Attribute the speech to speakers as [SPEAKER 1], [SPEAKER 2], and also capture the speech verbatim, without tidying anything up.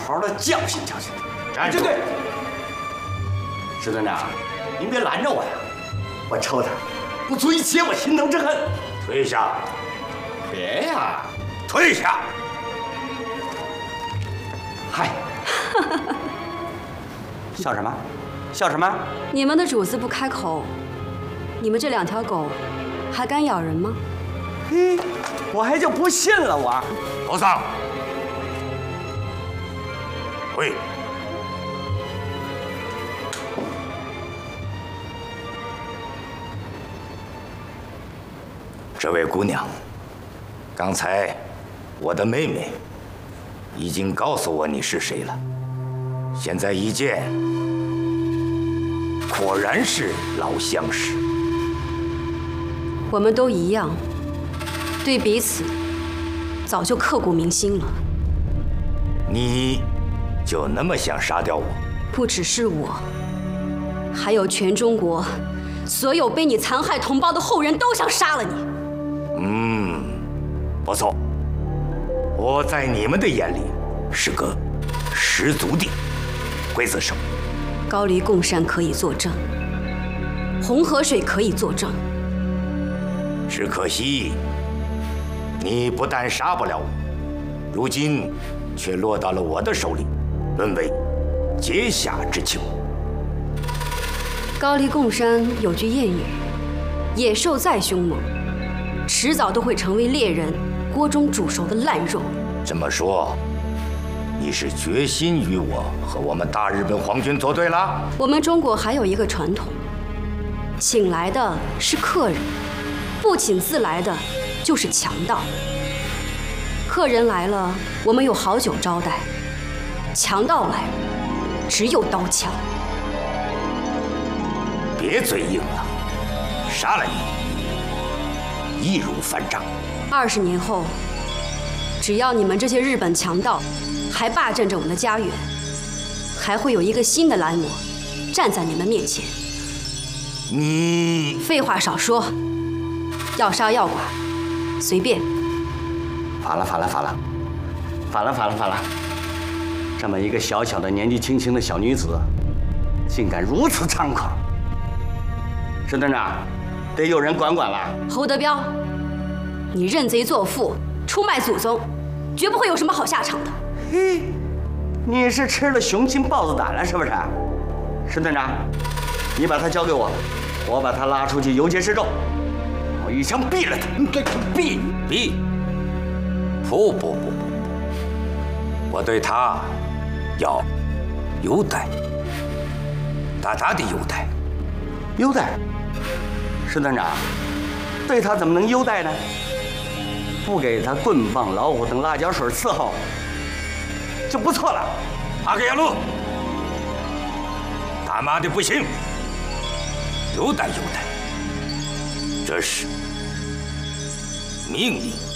[SPEAKER 1] 好的教训教训他。
[SPEAKER 2] 站住！
[SPEAKER 1] 对对，石团长，您别拦着我呀，我抽他，不足以解我心头之恨。
[SPEAKER 2] 退下！
[SPEAKER 1] 别呀，
[SPEAKER 2] 退下！
[SPEAKER 1] 嗨，笑什么？笑什么？
[SPEAKER 3] 你们的主子不开口，你们这两条狗还敢咬人吗？
[SPEAKER 1] 嘿，我还就不信了，我。
[SPEAKER 2] 头上，回。这位姑娘，刚才我的妹妹已经告诉我你是谁了。现在一见，果然是老相识。
[SPEAKER 3] 我们都一样，对彼此早就刻骨铭心了。
[SPEAKER 2] 你就那么想杀掉我？
[SPEAKER 3] 不只是我，还有全中国所有被你残害同胞的后人都想杀了你。
[SPEAKER 2] 嗯，不错。我在你们的眼里是个十足的刽子手。
[SPEAKER 3] 高黎贡山可以作证，红河水可以作证。
[SPEAKER 2] 只可惜，你不但杀不了我，如今却落到了我的手里，沦为阶下之囚。
[SPEAKER 3] 高黎贡山有句谚语：野兽再凶猛，迟早都会成为猎人锅中煮熟的烂肉。
[SPEAKER 2] 这么说，你是决心与我和我们大日本皇军作对了？
[SPEAKER 3] 我们中国还有一个传统，请来的是客人，不请自来的就是强盗。客人来了，我们有好酒招待；强盗来了，只有刀枪。
[SPEAKER 2] 别嘴硬了，杀了你，易如反掌。
[SPEAKER 3] 二十年后，只要你们这些日本强盗还霸占着我们的家园，还会有一个新的蓝魔站在你们面前。
[SPEAKER 2] 你
[SPEAKER 3] 废话少说，要杀要剐，随便。
[SPEAKER 1] 反了，反了，反了，反了，反了，反了！这么一个小小的、年纪轻轻的小女子，竟敢如此猖狂！石团长，得有人管管了。
[SPEAKER 3] 侯德彪，你认贼作父，出卖祖宗，绝不会有什么好下场的。
[SPEAKER 1] 嘿，你是吃了雄心豹子胆了是不是？石团长，你把他交给我，我把他拉出去游街示众，我一枪毙了他！毙
[SPEAKER 2] 毙！不不不不不，我对他要优待，大大的优待。
[SPEAKER 1] 优待？石团长，对他怎么能优待呢？不给他棍棒、老虎等辣椒水伺候，就不错了。
[SPEAKER 2] 阿克亚路，他妈的不行！优待优待，这是命令。